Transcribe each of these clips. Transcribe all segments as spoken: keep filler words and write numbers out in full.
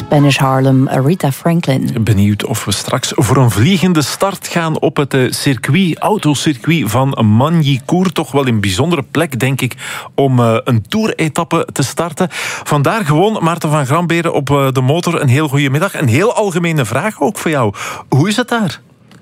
Spanish Harlem, Aretha Franklin. Benieuwd of we straks voor een vliegende start gaan op het circuit, autocircuit van Magny-Cours. Toch wel een bijzondere plek, denk ik, om een toeretappe te starten. Vandaar gewoon, Maarten van Gramberen op de motor. Een heel goede middag. Een heel algemene vraag ook voor jou. Hoe is het daar?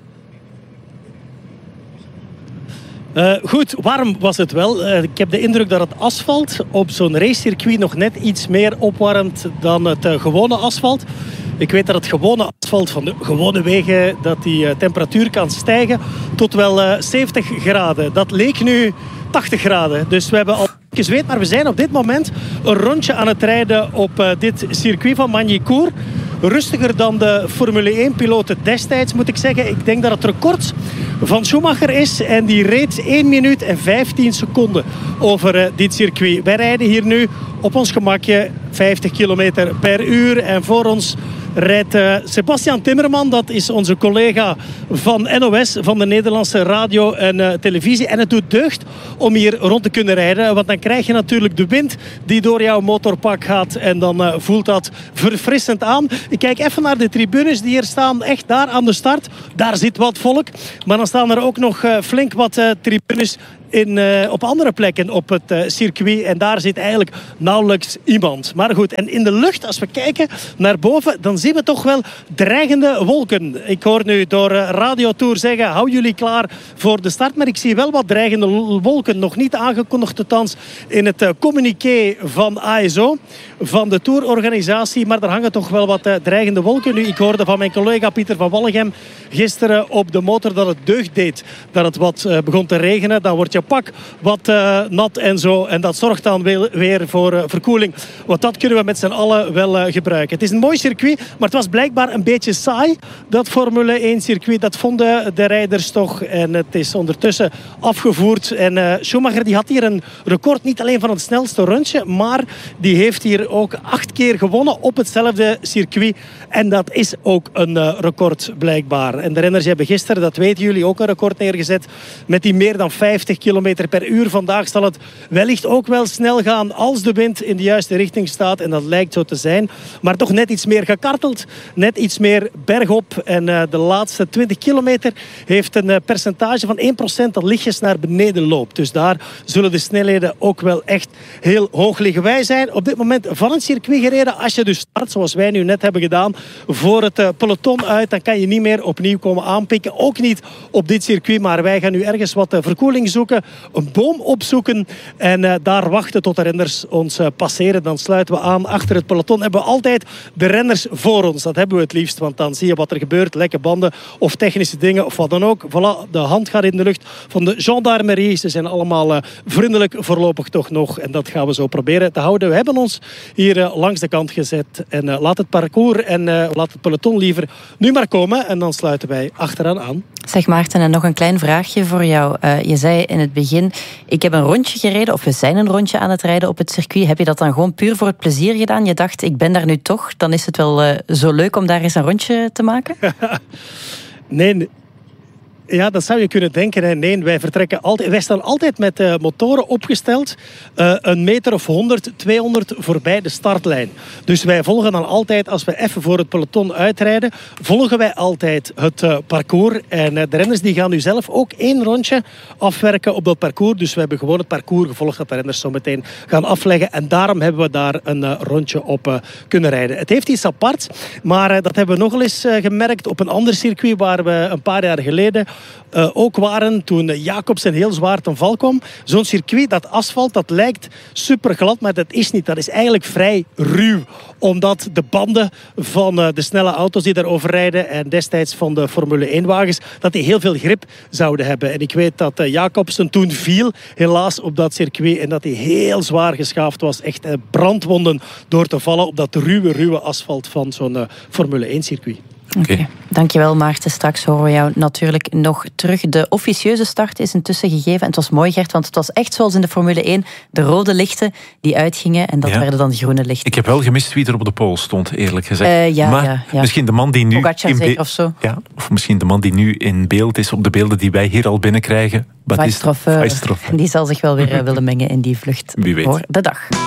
Uh, goed, warm was het wel. Uh, ik heb de indruk dat het asfalt op zo'n racecircuit nog net iets meer opwarmt dan het uh, gewone asfalt. Ik weet dat het gewone asfalt van de gewone wegen, dat die uh, temperatuur kan stijgen tot wel uh, zeventig graden. Dat leek nu tachtig graden. Dus we hebben al gezweet, maar we zijn op dit moment een rondje aan het rijden op uh, dit circuit van Magny-Cours. Rustiger dan de Formule één-piloten destijds, moet ik zeggen. Ik denk dat het record van Schumacher is. En die reed één minuut en vijftien seconden over uh, dit circuit. Wij rijden hier nu op ons gemakje vijftig kilometer per uur. En voor ons rijdt uh, Sebastian Timmerman. Dat is onze collega van N O S, van de Nederlandse radio en uh, televisie. En het doet deugd om hier rond te kunnen rijden. Want dan krijg je natuurlijk de wind die door jouw motorpak gaat. En dan uh, voelt dat verfrissend aan. Ik kijk even naar de tribunes die hier staan. Echt daar aan de start. Daar zit wat volk. Maar dan staan er ook nog uh, flink wat uh, tribunes In, uh, op andere plekken op het uh, circuit. En daar zit eigenlijk nauwelijks iemand. Maar goed, en in de lucht, als we kijken naar boven, dan zien we toch wel dreigende wolken. Ik hoor nu door uh, Radio Tour zeggen, hou jullie klaar voor de start. Maar ik zie wel wat dreigende wolken. Nog niet aangekondigd althans in het uh, communiqué van A S O, van de tourorganisatie. Maar er hangen toch wel wat uh, dreigende wolken. Nu, ik hoorde van mijn collega Pieter van Wallegem gisteren op de motor dat het deugd deed. Dat het wat uh, begon te regenen. Dan wordt je pak wat uh, nat en zo. En dat zorgt dan weer, weer voor uh, verkoeling. Want dat kunnen we met z'n allen wel uh, gebruiken. Het is een mooi circuit, maar het was blijkbaar een beetje saai. Dat Formule één circuit, dat vonden de rijders toch. En het is ondertussen afgevoerd. En uh, Schumacher die had hier een record, niet alleen van het snelste rondje, maar die heeft hier ook acht keer gewonnen op hetzelfde circuit. En dat is ook een uh, record blijkbaar. En de renners hebben gisteren, dat weten jullie, ook een record neergezet met die meer dan vijftig kilometer per uur. Vandaag zal het wellicht ook wel snel gaan als de wind in de juiste richting staat. En dat lijkt zo te zijn. Maar toch net iets meer gekarteld. Net iets meer bergop. En uh, de laatste twintig kilometer heeft een uh, percentage van één procent dat lichtjes naar beneden loopt. Dus daar zullen de snelheden ook wel echt heel hoog liggen. Wij zijn op dit moment van een circuit gereden. Als je dus start, zoals wij nu net hebben gedaan, voor het uh, peloton uit, dan kan je niet meer opnieuw komen aanpikken. Ook niet op dit circuit. Maar wij gaan nu ergens wat uh, verkoeling zoeken. Een boom opzoeken en uh, daar wachten tot de renners ons uh, passeren. Dan sluiten we aan achter het peloton. Hebben we altijd de renners voor ons. Dat hebben we het liefst, want dan zie je wat er gebeurt. Lekke banden of technische dingen of wat dan ook. Voilà, de hand gaat in de lucht van de gendarmerie. Ze zijn allemaal uh, vriendelijk voorlopig toch nog. En dat gaan we zo proberen te houden. We hebben ons hier uh, langs de kant gezet. En uh, laat het parcours en uh, laat het peloton liever nu maar komen. En dan sluiten wij achteraan aan. Zeg Maarten, en nog een klein vraagje voor jou. Uh, je zei in het begin, ik heb een rondje gereden, of we zijn een rondje aan het rijden op het circuit. Heb je dat dan gewoon puur voor het plezier gedaan? Je dacht, ik ben daar nu toch, dan is het wel uh, zo leuk om daar eens een rondje te maken? Nee, ja, dat zou je kunnen denken. Nee, wij vertrekken altijd. Wij staan altijd met uh, motoren opgesteld. Uh, een meter of honderd, tweehonderd voorbij de startlijn. Dus wij volgen dan altijd, als we even voor het peloton uitrijden, volgen wij altijd het uh, parcours. En uh, de renners die gaan nu zelf ook één rondje afwerken op dat parcours. Dus we hebben gewoon het parcours gevolgd dat de renners zo meteen gaan afleggen. En daarom hebben we daar een uh, rondje op uh, kunnen rijden. Het heeft iets apart, maar uh, dat hebben we nog eens uh, gemerkt op een ander circuit waar we een paar jaar geleden Uh, ook waren toen Jacobsen heel zwaar ten val kwam. Zo'n circuit, dat asfalt, dat lijkt super glad, maar dat is niet. Dat is eigenlijk vrij ruw. Omdat de banden van uh, de snelle auto's die daarover rijden en destijds van de Formule één-wagens, dat die heel veel grip zouden hebben. En ik weet dat uh, Jacobsen toen viel, helaas op dat circuit, en dat hij heel zwaar geschaafd was. Echt uh, brandwonden door te vallen op dat ruwe, ruwe asfalt van zo'n uh, Formule één-circuit. Oké, okay. Dankjewel Maarten. Straks horen we jou natuurlijk nog terug. De officieuze start is intussen gegeven. En het was mooi, Gert, want het was echt zoals in de Formule één. De rode lichten die uitgingen en dat ja. werden dan groene lichten. Ik heb wel gemist wie er op de pole stond, eerlijk gezegd. Uh, ja, maar ja, ja. misschien de man die nu... Pogacar in be- zeker of zo. Ja, of misschien de man die nu in beeld is op de beelden die wij hier al binnenkrijgen. Weistrov, uh, die zal zich wel weer uh, willen mengen in die vlucht Wie weet. voor de dag.